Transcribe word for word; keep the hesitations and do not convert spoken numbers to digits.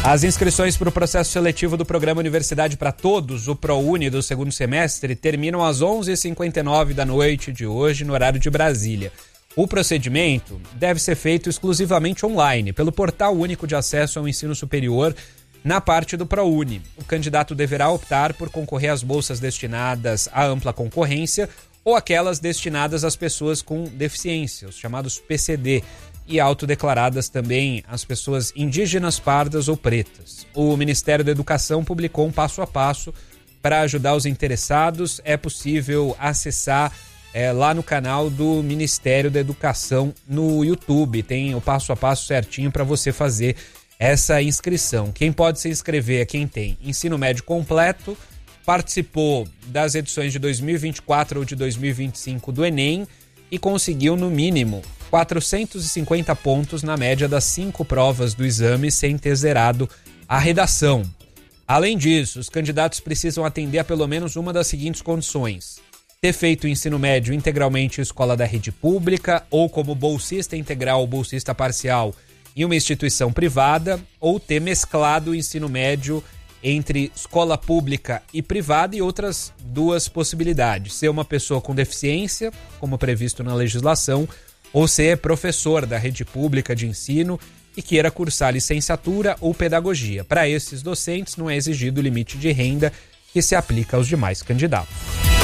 As inscrições para o processo seletivo do programa Universidade para Todos, o ProUni do segundo semestre, terminam às onze e cinquenta e nove da noite de hoje, no horário de Brasília. O procedimento deve ser feito exclusivamente online, pelo Portal Único de Acesso ao Ensino Superior, na parte do ProUni. O candidato deverá optar por concorrer às bolsas destinadas à ampla concorrência ou aquelas destinadas às pessoas com deficiência, os chamados P C D, e autodeclaradas também às pessoas indígenas, pardas ou pretas. O Ministério da Educação publicou um passo a passo para ajudar os interessados. É possível acessar é, lá no canal do Ministério da Educação no YouTube. Tem o passo a passo certinho para você fazer essa inscrição. Quem pode se inscrever é quem tem ensino médio completo, participou das edições de dois mil e vinte e quatro ou de dois mil e vinte e cinco do Enem e conseguiu, no mínimo, quatrocentos e cinquenta pontos na média das cinco provas do exame sem ter zerado a redação. Além disso, os candidatos precisam atender a pelo menos uma das seguintes condições: ter feito o ensino médio integralmente em escola da rede pública ou como bolsista integral ou bolsista parcial em uma instituição privada, ou ter mesclado o ensino médio entre escola pública e privada, e outras duas possibilidades: ser uma pessoa com deficiência, como previsto na legislação, ou ser professor da rede pública de ensino e queira cursar licenciatura ou pedagogia. Para esses docentes não é exigido o limite de renda que se aplica aos demais candidatos.